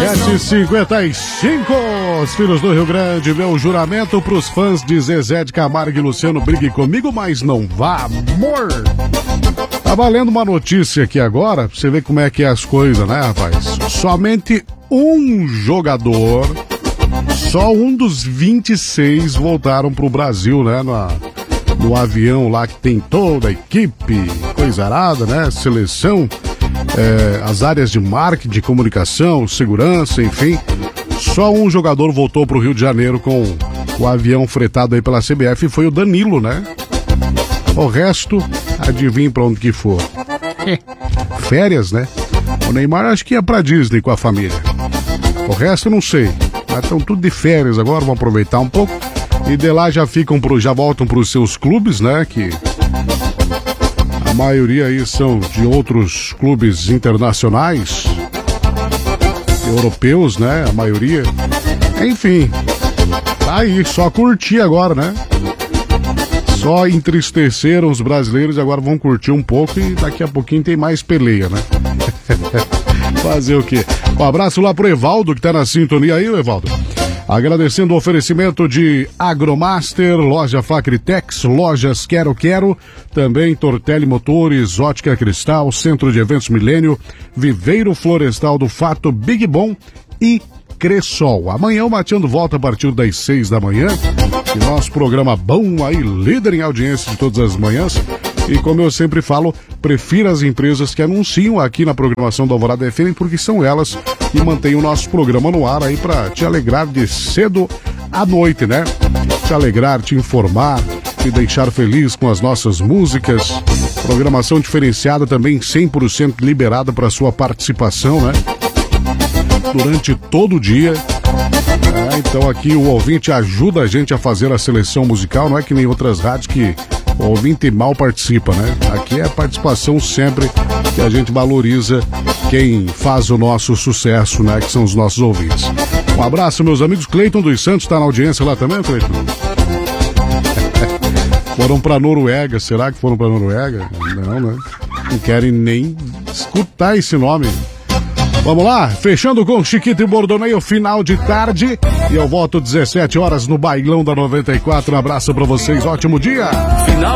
7h55, os filhos do Rio Grande, meu juramento pros fãs de Zezé de Camargo e Luciano, brigue comigo, mas não vá, amor. Tá valendo uma notícia aqui agora, pra você ver como é que é as coisas, né, rapaz? Somente um jogador, só um dos 26 voltaram pro Brasil, né, no avião lá que tem toda a equipe, coisa arada, né, seleção, as áreas de marketing, de comunicação, segurança, enfim. Só um jogador voltou pro Rio de Janeiro com o avião fretado aí pela CBF e foi o Danilo, né? O resto, adivinha pra onde que for. Férias, né? O Neymar acho que ia pra Disney com a família. O resto não sei. Mas estão tudo de férias agora, vão aproveitar um pouco. E de lá já voltam pros seus clubes, né? Que a maioria aí são de outros clubes internacionais, europeus, né? A maioria. Enfim, tá aí, só curtir agora, né? Só entristeceram os brasileiros, agora vão curtir um pouco e daqui a pouquinho tem mais peleia, né? Fazer o quê? Um abraço lá pro Evaldo, que tá na sintonia aí, Evaldo. Agradecendo o oferecimento de Agromaster, Loja Facritex, Lojas Quero, também Tortelli Motores, Ótica Cristal, Centro de Eventos Milênio, Viveiro Florestal do Fato, Big Bom e Cressol. Amanhã o Mateando volta a partir das 6 da manhã. E nosso programa bom aí, líder em audiência de todas as manhãs. E como eu sempre falo, prefira as empresas que anunciam aqui na programação da Alvorada FM, porque são elas que mantêm o nosso programa no ar aí para te alegrar de cedo à noite, né? Te alegrar, te informar, te deixar feliz com as nossas músicas. Programação diferenciada também, 100% liberada para sua participação, né? Durante todo o dia. Então aqui o ouvinte ajuda a gente a fazer a seleção musical, não é que nem outras rádios que o ouvinte mal participa, né? Aqui é a participação sempre que a gente valoriza quem faz o nosso sucesso, né? Que são os nossos ouvintes. Um abraço, meus amigos. Cleiton dos Santos tá na audiência lá também, Cleiton? Foram pra Noruega, será que foram pra Noruega? Não, né? Não querem nem escutar esse nome. Vamos lá, fechando com Chiquito e Bordoneio, final de tarde. E eu volto 17 horas no Bailão da 94. Um abraço pra vocês, ótimo dia!